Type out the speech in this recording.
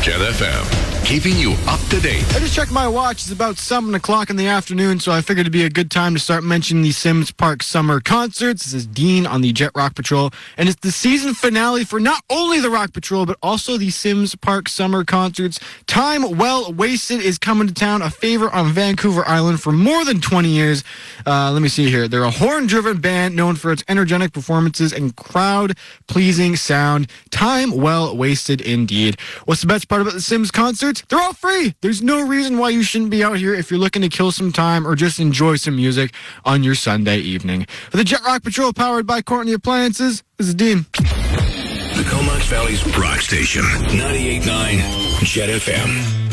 Jet FM, keeping you up to date. I just checked my watch. It's about 7 o'clock in the afternoon, so I figured it'd be a good time to start mentioning the Sims Park Summer Concerts. This is Dean on the Jet Rock Patrol, and it's the season finale for not only the Rock Patrol, but also the Sims Park Summer Concerts. Time Well Wasted is coming to town, a favorite on Vancouver Island for more than 20 years. Let me see here. They're a horn-driven band known for its energetic performances and crowd-pleasing sound. Time well wasted indeed. What's the best part about the Sims concerts? They're all free. There's no reason why you shouldn't be out here if you're looking to kill some time or just enjoy some music on your Sunday evening. For the Jet Rock Patrol, powered by Courtney Appliances, this is Dean. The Comox Valley's rock station, 98.9 Jet FM.